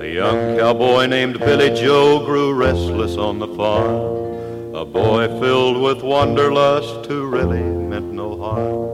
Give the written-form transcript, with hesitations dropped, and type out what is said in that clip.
young cowboy named Billy Joe grew restless on the farm, a boy filled with wanderlust who really meant no harm.